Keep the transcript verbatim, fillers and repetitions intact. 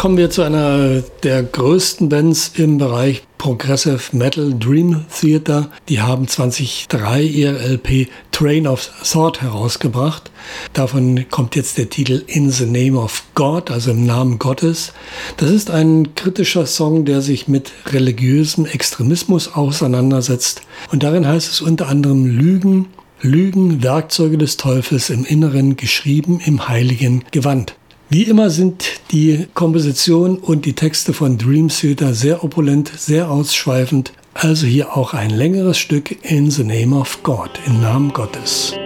kommen wir zu einer der größten Bands im Bereich Progressive Metal, Dream Theater. Die haben zweitausenddrei ihre L P Train of Thought herausgebracht. Davon kommt jetzt der Titel In the Name of God, also im Namen Gottes. Das ist ein kritischer Song, der sich mit religiösem Extremismus auseinandersetzt. Und darin heißt es unter anderem Lügen, Lügen, Werkzeuge des Teufels im Inneren, geschrieben im heiligen Gewand. Wie immer sind die Komposition und die Texte von Dream Theater sehr opulent, sehr ausschweifend. Also hier auch ein längeres Stück In the Name of God, im Namen Gottes.